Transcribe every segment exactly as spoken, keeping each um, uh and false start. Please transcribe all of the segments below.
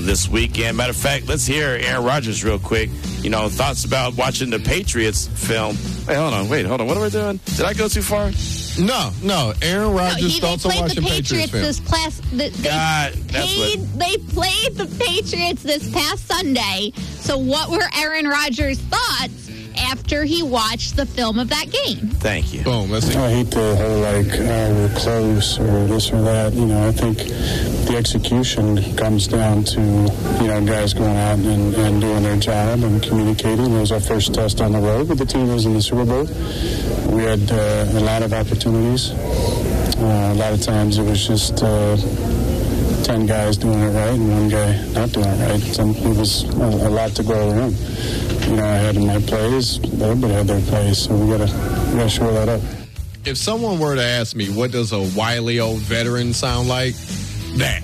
this weekend. Matter of fact, let's hear Aaron Rodgers real quick. You know, thoughts about watching the Patriots film. Wait, hold on. Wait, hold on. What am I doing? Did I go too far? No, no. Aaron Rodgers no, he, thoughts on watching the Patriots, Patriots film. this past, the, they, God, that's played, what... they played the Patriots this past Sunday. So what were Aaron Rodgers' thoughts after he watched the film of that game? Thank you. Boom, let's see. I hate the whole, like, uh, we're close or this or that. You know, I think the execution comes down to, you know, guys going out and, and doing their job and communicating. It was our first test on the road, but the team was in the Super Bowl. We had uh, a lot of opportunities. Uh, a lot of times it was just uh, ten guys doing it right and one guy not doing it right. So it was a, a lot to go around. You know, I had my plays, everybody had their plays, so we gotta, we gotta shore that up. If someone were to ask me, what does a wily old veteran sound like? That.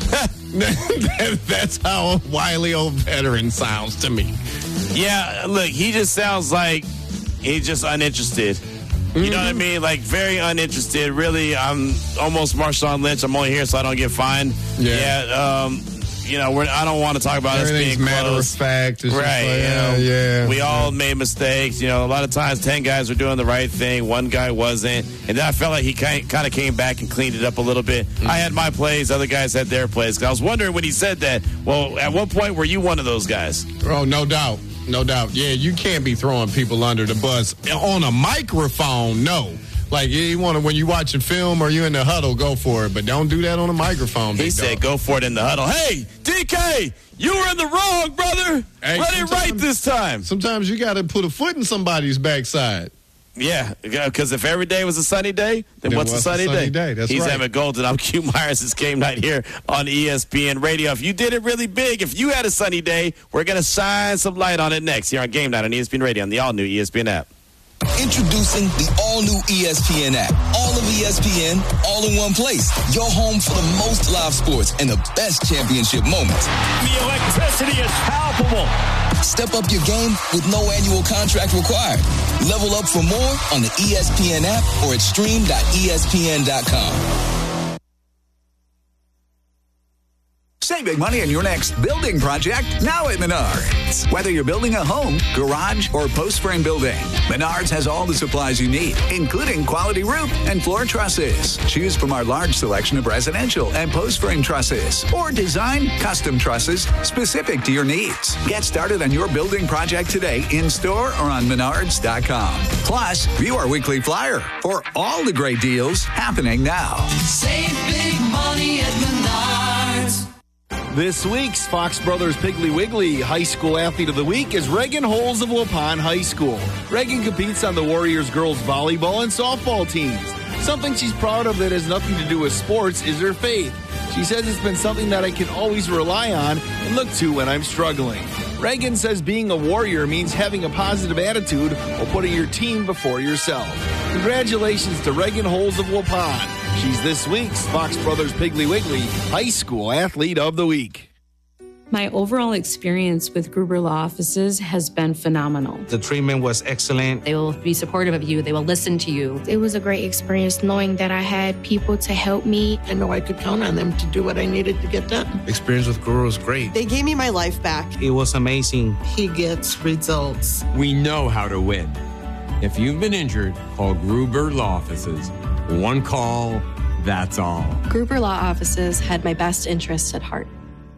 that that's how a wily old veteran sounds to me. Yeah, look, he just sounds like he's just uninterested. You know what I mean? Like, very uninterested. Really, I'm almost Marshawn Lynch. I'm only here so I don't get fined. Yeah. yeah um, you know, we're, I don't want to talk about us being close. matter of fact. It's right. Just like, you yeah, know, yeah. We all made mistakes. You know, a lot of times ten guys were doing the right thing. One guy wasn't. And then I felt like he kind of came back and cleaned it up a little bit. Mm-hmm. I had my plays. Other guys had their plays. 'Cause I was wondering when he said that, well, at what point were you one of those guys? Oh, no doubt. No doubt. Yeah, you can't be throwing people under the bus. On a microphone, no. Like, you want to, when you're watching film or you're in the huddle, go for it. But don't do that on a microphone. He said, dog. Go for it in the huddle. Hey, D K, you were in the wrong, brother. Hey, Let it right this time. Sometimes you got to put a foot in somebody's backside. Yeah, because if every day was a sunny day, then, then what's, what's a sunny, a sunny day? day? That's He's right. Emmett Golden. I'm Q Myers. It's Game Night here on E S P N Radio. If you did it really big, if you had a sunny day, we're going to shine some light on it next here on Game Night on E S P N Radio on the all-new E S P N app. Introducing the all-new E S P N app. All of E S P N, all in one place. Your home for the most live sports and the best championship moments. The electricity is palpable. Step up your game with no annual contract required. Level up for more on the E S P N app or at stream dot E S P N dot com. Save big money on your next building project now at Menards. Whether you're building a home, garage, or post-frame building, Menards has all the supplies you need, including quality roof and floor trusses. Choose from our large selection of residential and post-frame trusses, or design custom trusses specific to your needs. Get started on your building project today in-store or on menards dot com. Plus, view our weekly flyer for all the great deals happening now. Save big money at Menards. This week's Fox Brothers Piggly Wiggly High School Athlete of the Week is Reagan Holes of Waupun High School. Reagan competes on the Warriors girls volleyball and softball teams. Something she's proud of that has nothing to do with sports is her faith. She says it's been something that I can always rely on and look to when I'm struggling. Reagan says being a warrior means having a positive attitude while putting your team before yourself. Congratulations to Reagan Holes of Waupun. She's this week's Fox Brothers Piggly Wiggly High School Athlete of the Week. My overall experience with Gruber Law Offices has been phenomenal. The treatment was excellent. They will be supportive of you. They will listen to you. It was a great experience knowing that I had people to help me. I know I could count on them to do what I needed to get done. The experience with Gruber was great. They gave me my life back. It was amazing. He gets results. We know how to win. If you've been injured, call Gruber Law Offices. One call, that's all. Gruber Law Offices had my best interests at heart.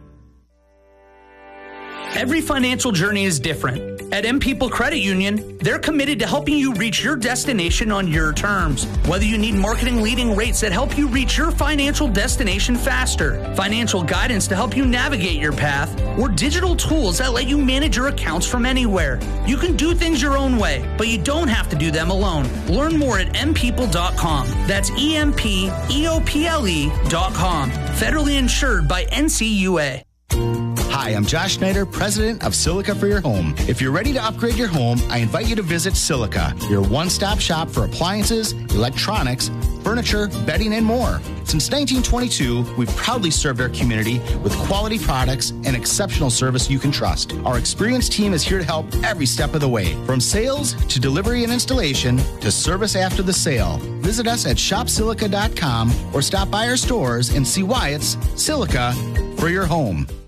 Every financial journey is different. At M People Credit Union, they're committed to helping you reach your destination on your terms. Whether you need marketing leading rates that help you reach your financial destination faster, financial guidance to help you navigate your path, or digital tools that let you manage your accounts from anywhere, you can do things your own way, but you don't have to do them alone. Learn more at m people dot com. That's E M P E O P L E dot com. Federally insured by N C U A. Hi, I'm Josh Schneider, president of Silica for Your Home. If you're ready to upgrade your home, I invite you to visit Silica, your one-stop shop for appliances, electronics, furniture, bedding, and more. Since nineteen twenty-two, we've proudly served our community with quality products and exceptional service you can trust. Our experienced team is here to help every step of the way, from sales to delivery and installation to service after the sale. Visit us at shop silica dot com or stop by our stores and see why it's Silica for your home.